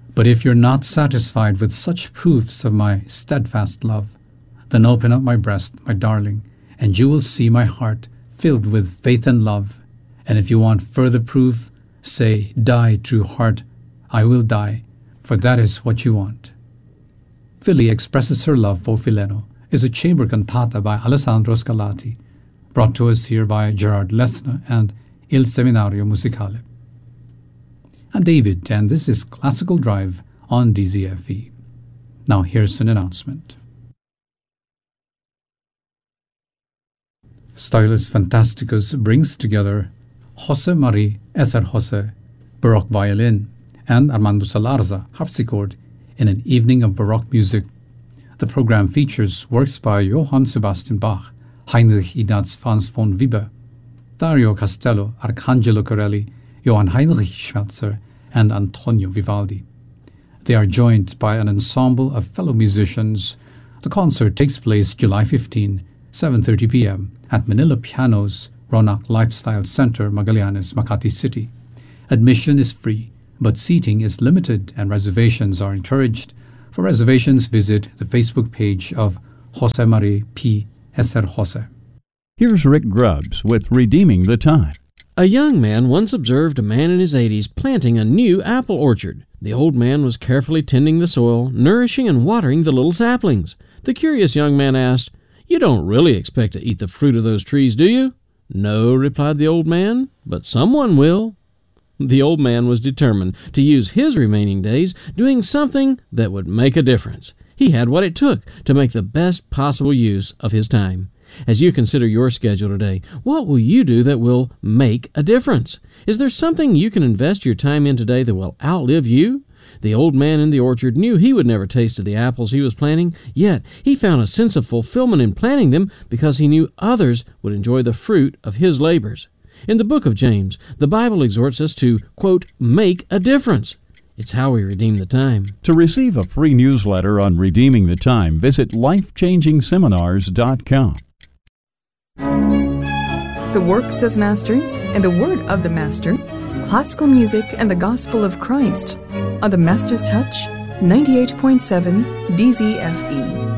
But if you're not satisfied with such proofs of my steadfast love, then open up my breast, my darling, and you will see my heart filled with faith and love. And if you want further proof, say, die, true heart, I will die, for that is what you want. Philly Expresses Her Love for Fileno is a chamber cantata by Alessandro Scarlatti, brought to us here by Gerard Lesna and Il Seminario Musicale. I'm David, and this is Classical Drive on DZFE. Now here's an announcement. Stylus Fantasticus brings together Jose Mari Eser Jose, Baroque violin, and Armando Salarza, harpsichord, in an evening of Baroque music. The program features works by Johann Sebastian Bach, Heinrich Ignaz Franz von Weber, Dario Castello, Arcangelo Corelli, Johann Heinrich Schmelzer, and Antonio Vivaldi. They are joined by an ensemble of fellow musicians. The concert takes place July 15, 7:30 p.m. at Manila Piano's Ronak Lifestyle Center, Magallanes, Makati City. Admission is free, but seating is limited and reservations are encouraged. For reservations, visit the Facebook page of Jose Mari P. Eser Jose. Here's Rick Grubbs with Redeeming the Time. A young man once observed a man in his 80s planting a new apple orchard. The old man was carefully tending the soil, nourishing and watering the little saplings. The curious young man asked, "You don't really expect to eat the fruit of those trees, do you?" "No," replied the old man, "but someone will." The old man was determined to use his remaining days doing something that would make a difference. He had what it took to make the best possible use of his time. As you consider your schedule today, what will you do that will make a difference? Is there something you can invest your time in today that will outlive you? The old man in the orchard knew he would never taste of the apples he was planting, yet he found a sense of fulfillment in planting them because he knew others would enjoy the fruit of his labors. In the book of James, the Bible exhorts us to, quote, make a difference. It's how we redeem the time. To receive a free newsletter on Redeeming the Time, visit lifechangingseminars.com. The works of masters and the word of the master, classical music and the gospel of Christ on the Master's Touch, 98.7 DZFE.